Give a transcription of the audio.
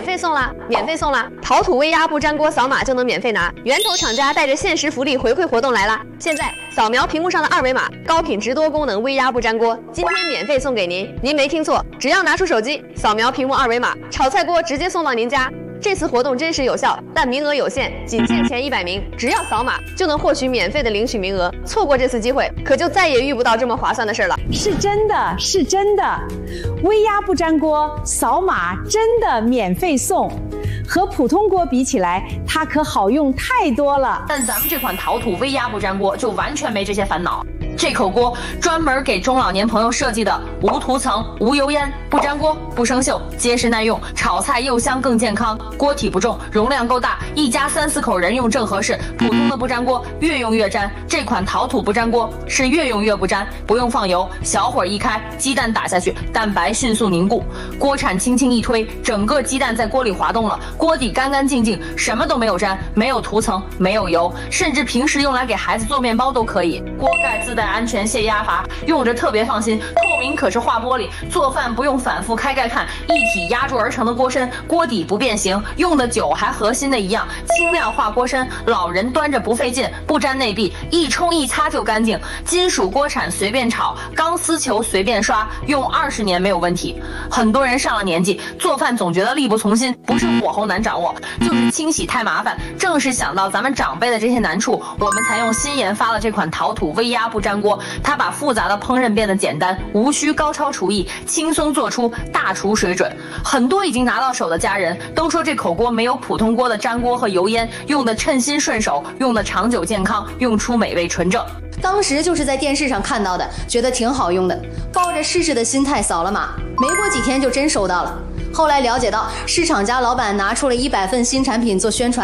费送啦！免费送啦！陶土微压不粘锅扫码就能免费拿，源头厂家带着限时福利回馈活动来啦！现在扫描屏幕上的二维码，高品质多功能微压不粘锅，今天免费送给您。您没听错，只要拿出手机扫描屏幕二维码，炒菜锅直接送到您家。这次活动真实有效，但名额有限，仅限前100名，只要扫码就能获取免费的领取名额。错过这次机会，可就再也遇不到这么划算的事了。 是真的，是真的，微压不粘锅扫码真的免费送。和普通锅比起来，它可好用太多了。 但咱们这款陶土微压不粘锅就完全没这些烦恼。这口锅专门给中老年朋友设计的，无涂层、无油烟，不粘锅、不生锈，结实耐用，炒菜又香更健康。锅体不重，容量够大，一家3、4口人用正合适。普通的不粘锅越用越粘，这款陶土不粘锅是越用越不粘，不用放油，小火一开，鸡蛋打下去，蛋白迅速凝固，锅铲轻轻一推，整个鸡蛋在锅里滑动了，锅底干干净净，什么都没有粘，没有涂层，没有油，甚至平时用来给孩子做面包都可以。锅盖自带安全泄压阀，用着特别放心。透明可视化玻璃，做饭不用反复开盖看，一体压铸而成的锅身，锅底不变形，用的久还和新的一样。轻量化锅身，老人端着不费劲，不粘内壁，一冲一擦就干净。金属锅铲随便炒，钢丝球随便刷，用20年没有问题。很多人上了年纪，做饭总觉得力不从心，不是火候难掌握，就是清洗太麻烦。正是想到咱们长辈的这些难处，我们才用心研发了这款陶土微压不粘锅。它把复杂的烹饪变得简单，无需高超厨艺，轻松做出大厨水准。很多已经拿到手的家人都说这口锅没有普通锅的粘锅和油烟，用的称心顺手，用的长久健康，用出美味纯正。 当时就是在电视上看到的，觉得挺好用的，抱着试试的心态扫了码，没过几天就真收到了。后来了解到，是厂家老板拿出了100份新产品做宣传。